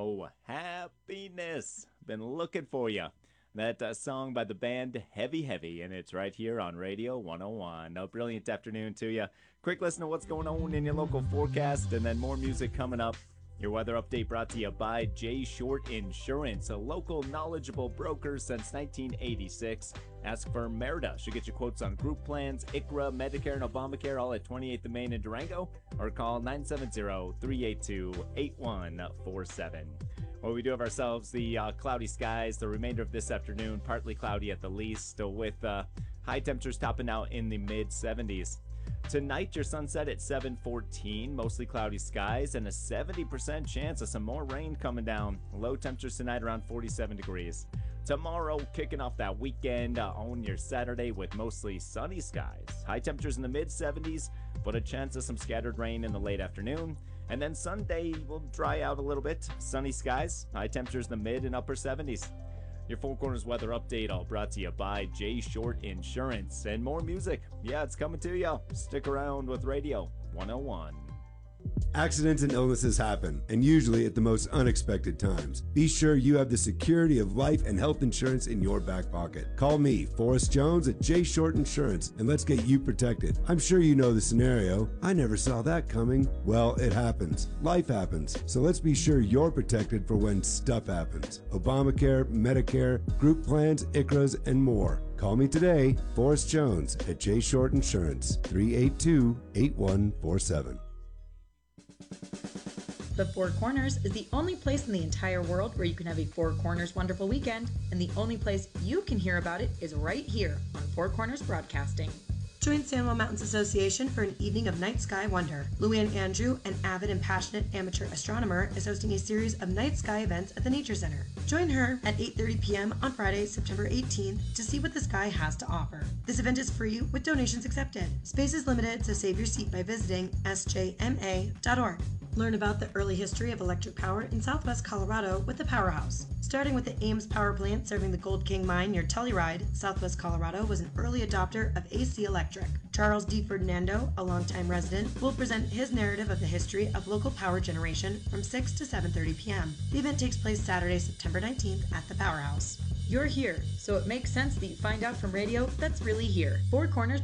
Oh, happiness. Been looking for you. That song by the band Heavy Heavy, and it's right here on Radio 101. A brilliant afternoon to you. Quick listen to what's going on in your local forecast, and then more music coming up. Your weather update brought to you by J. Short Insurance, a local knowledgeable broker since 1986. Ask for Merida. She'll get you quotes on group plans, ICRA, Medicare, and Obamacare, all at 28th and Main in Durango, or call 970-382-8147. Well, we do have ourselves the cloudy skies the remainder of this afternoon, partly cloudy at the least, with high temperatures topping out in the mid-70s. Tonight, your sunset at 7:14, mostly cloudy skies, and a 70% chance of some more rain coming down. Low temperatures tonight around 47 degrees. Tomorrow, kicking off that weekend on your Saturday with mostly sunny skies. High temperatures in the mid-70s, but a chance of some scattered rain in the late afternoon. And then Sunday will dry out a little bit. Sunny skies, high temperatures in the mid and upper 70s. Your Four Corners weather update all brought to you by J. Short Insurance. And more music. Yeah, it's coming to you. Stick around with Radio 101. Accidents and illnesses happen, and usually at the most unexpected times. Be sure you have the security of life and health insurance in your back pocket. Call me, Forrest Jones at J. Short Insurance, and let's get you protected. I'm sure you know the scenario. I never saw that coming. Well, it happens. Life happens. So let's be sure you're protected for when stuff happens. Obamacare, Medicare, group plans, ICRAs, and more. Call me today, Forrest Jones at J. Short Insurance, 382-8147. The Four Corners is the only place in the entire world where you can have a Four Corners wonderful weekend, and the only place you can hear about it is right here on Four Corners Broadcasting. Join San Juan Mountains Association for an evening of night sky wonder. Luann Andrew, an avid and passionate amateur astronomer, is hosting a series of night sky events at the Nature Center. Join her at 8:30 p.m. on Friday, September 18th to see what the sky has to offer. This event is free with donations accepted. Space is limited, so save your seat by visiting sjma.org. Learn about the early history of electric power in Southwest Colorado with the Powerhouse. Starting with the Ames Power Plant serving the Gold King Mine near Telluride, Southwest Colorado was an early adopter of AC Electric. Charles D. Ferdinando, a longtime resident, will present his narrative of the history of local power generation from 6 to 7:30 p.m. The event takes place Saturday, September 19th at the Powerhouse. You're here, so it makes sense that you find out from radio that's really here. Four Corners